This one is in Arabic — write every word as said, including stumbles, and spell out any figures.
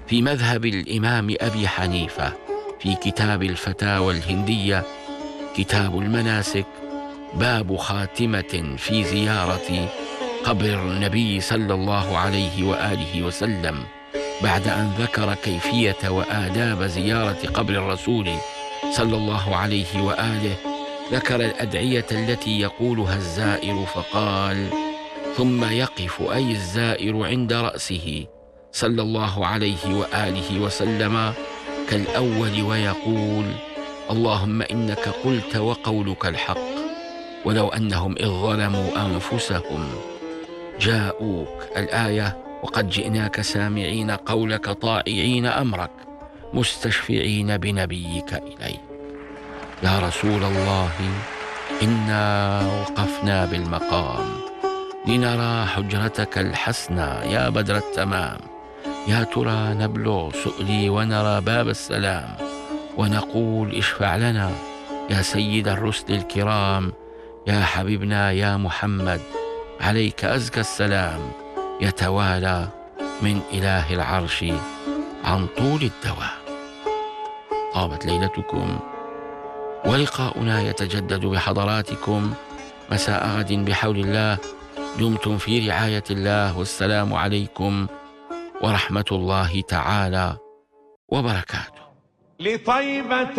في مذهب الإمام أبي حنيفة في كتاب الفتاوى الهندية كتاب المناسك باب خاتمة في زيارة قبر النبي صلى الله عليه وآله وسلم، بعد أن ذكر كيفية وآداب زيارة قبر الرسول صلى الله عليه وآله، ذكر الأدعية التي يقولها الزائر فقال: ثم يقف أي الزائر عند رأسه صلى الله عليه وآله وسلم كالأول ويقول: اللهم إنك قلت وقولك الحق، ولو أنهم إذ ظلموا أنفسهم جاءوك، الآية: وقد جئناك سامعين قولك طائعين أمرك مستشفعين بنبيك إليه. يا رسول الله، إنا وقفنا بالمقام لنرى حجرتك الحسنى يا بدر التمام، يا ترى نبلغ سؤلي ونرى باب السلام، ونقول اشفع لنا يا سيد الرسل الكرام، يا حبيبنا يا محمد عليك أزكى السلام، يتوالى من إله العرش عن طول الدوام. طابت ليلتكم، ولقاؤنا يتجدد بحضراتكم مساء غد بحول الله. دمتم في رعاية الله، والسلام عليكم ورحمة الله تعالى وبركاته. لطيبة